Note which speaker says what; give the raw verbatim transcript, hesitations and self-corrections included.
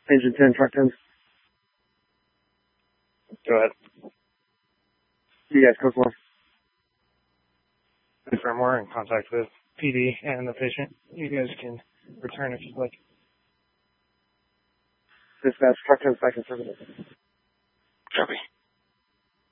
Speaker 1: Agent ten, Truck ten.
Speaker 2: Go ahead.
Speaker 1: You guys, code one.
Speaker 2: Confirm we're in contact with P D and the patient. You guys can return if you'd like.
Speaker 1: Dispatch, Truck ten, second service.